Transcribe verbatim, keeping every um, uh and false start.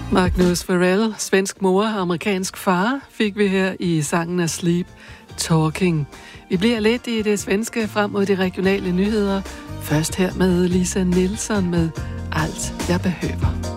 Magnus Farrell, svensk mor og amerikansk far, fik vi her i sangen af Sleep Talking. Vi bliver lidt i det svenske frem mod de regionale nyheder. Først her med Lisa Nilsson med Alt jeg behøver.